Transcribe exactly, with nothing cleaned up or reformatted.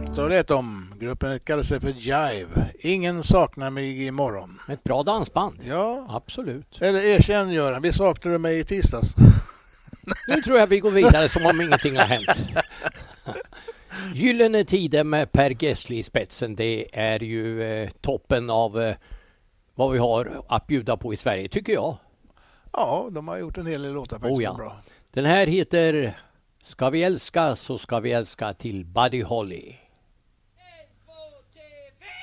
Så lät de. Gruppen kallade sig för Jive. Ingen saknar mig imorgon. Ett bra dansband. Ja. Absolut. Eller erkänn Göran, vi saknade mig i tisdags. Nu tror jag vi går vidare som om ingenting har hänt. Gyllene tider med Per Gessle i spetsen. Det är ju eh, toppen av eh, vad vi har att bjuda på i Sverige, tycker jag. Ja, de har gjort en hel del låtar faktiskt. Oh ja. Bra. Den här heter Ska vi älska så ska vi älska till Buddy Holly.